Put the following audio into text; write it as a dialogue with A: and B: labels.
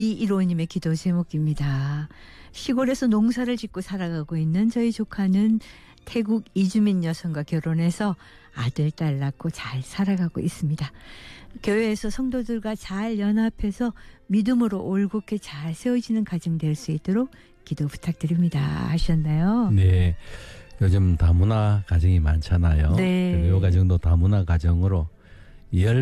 A: 이일호님의 기도 제목입니다. 시골에서 농사를 짓고 살아가고 있는 저희 조카는 태국 이주민 여성과 결혼해서 아들, 딸 낳고 잘 살아가고 있습니다. 교회에서 성도들과 잘 연합해서 믿음으로 올곧게 잘 세워지는 가정 될 수 있도록 기도 부탁드립니다 하셨나요?
B: 네. 요즘 다문화 가정이 많잖아요.
A: 네.
B: 이 가정도 다문화 가정으로